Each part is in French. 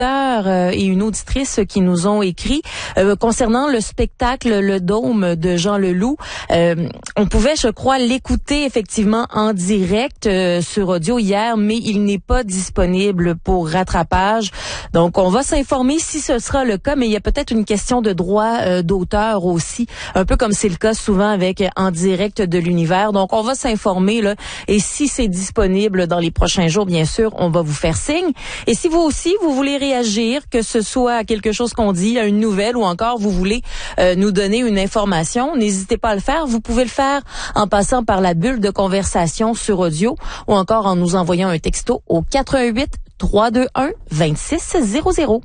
et une auditrice qui nous ont écrit concernant le spectacle Le Dôme de Jean Leloup. On pouvait, je crois, l'écouter effectivement en direct sur audio hier, mais il n'est pas disponible pour rattrapage. Donc, on va s'informer si ce sera le cas, mais il y a peut-être une question de droit d'auteur aussi, un peu comme c'est le cas souvent avec En direct de l'univers. Donc, on va s'informer là, et si c'est disponible dans les prochains jours, bien sûr, on va vous faire signe. Et si vous aussi, vous voulez réagir, que ce soit à quelque chose qu'on dit, à une nouvelle ou encore vous voulez nous donner une information, n'hésitez pas à le faire. Vous pouvez le faire en passant par la bulle de conversation sur audio ou encore en nous envoyant un texto au 88 321 2600.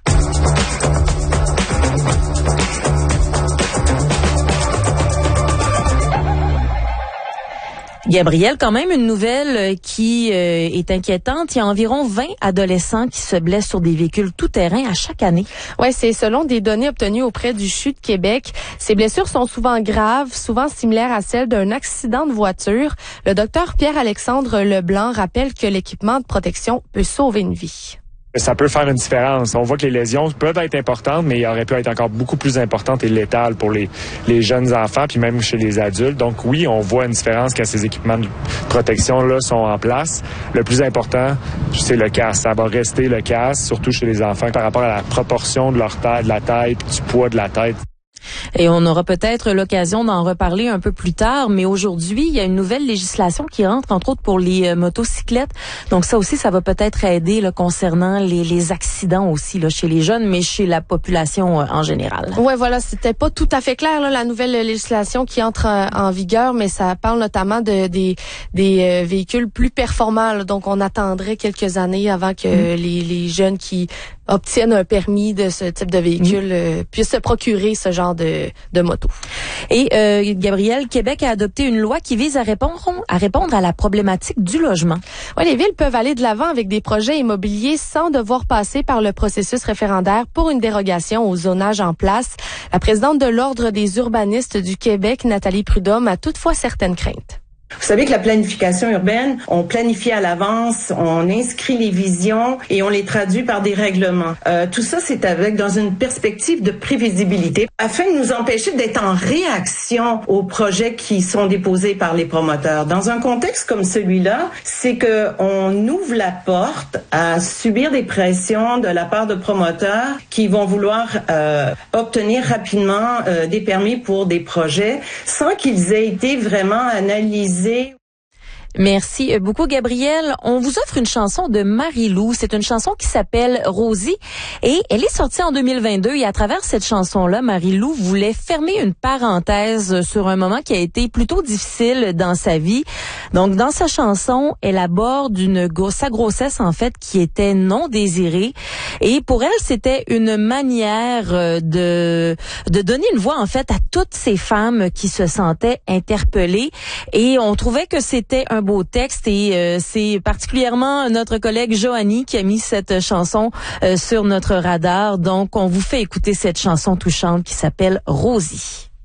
Gabriel, quand même une nouvelle qui est inquiétante. Il y a environ 20 adolescents qui se blessent sur des véhicules tout-terrain à chaque année. Ouais, c'est selon des données obtenues auprès du CHU de Québec. Ces blessures sont souvent graves, souvent similaires à celles d'un accident de voiture. Le docteur Pierre-Alexandre Leblanc rappelle que l'équipement de protection peut sauver une vie. Ça peut faire une différence. On voit que les lésions peuvent être importantes, mais il aurait pu être encore beaucoup plus importantes et létales pour les jeunes enfants, puis même chez les adultes. Donc oui, on voit une différence quand ces équipements de protection-là sont en place. Le plus important, c'est le casque. Ça va rester le casque, surtout chez les enfants, par rapport à la proportion de leur taille, de la tête, du poids de la tête. Et on aura peut-être l'occasion d'en reparler un peu plus tard, mais aujourd'hui, il y a une nouvelle législation qui rentre, entre autres, pour les motocyclettes. Donc ça aussi, ça va peut-être aider là, concernant les accidents aussi là, chez les jeunes, mais chez la population en général. Ouais, voilà, c'était pas tout à fait clair là, la nouvelle législation qui entre en vigueur, mais ça parle notamment des véhicules plus performants. Là. Donc on attendrait quelques années avant que les jeunes qui obtiennent un permis de ce type de véhicule puissent se procurer ce genre de moto. Et Gabriel, Québec a adopté une loi qui vise à répondre à la problématique du logement. Ouais, les villes peuvent aller de l'avant avec des projets immobiliers sans devoir passer par le processus référendaire pour une dérogation au zonage en place. La présidente de l'Ordre des urbanistes du Québec, Nathalie Prudhomme, a toutefois certaines craintes. Vous savez que la planification urbaine, on planifie à l'avance, on inscrit les visions et on les traduit par des règlements. Tout ça, c'est dans une perspective de prévisibilité, afin de nous empêcher d'être en réaction aux projets qui sont déposés par les promoteurs. Dans un contexte comme celui-là, c'est que on ouvre la porte à subir des pressions de la part de promoteurs qui vont vouloir obtenir rapidement des permis pour des projets sans qu'ils aient été vraiment analysés. Merci beaucoup, Gabriel. On vous offre une chanson de Marie-Lou. C'est une chanson qui s'appelle Rosie et elle est sortie en 2022. Et à travers cette chanson-là, Marie-Lou voulait fermer une parenthèse sur un moment qui a été plutôt difficile dans sa vie. Donc, dans sa chanson, elle aborde sa grossesse, en fait, qui était non désirée. Et pour elle, c'était une manière de donner une voix, en fait, à toutes ces femmes qui se sentaient interpellées. Et on trouvait que c'était un beau texte et c'est particulièrement notre collègue Joanie qui a mis cette chanson sur notre radar. Donc, on vous fait écouter cette chanson touchante qui s'appelle Rosie.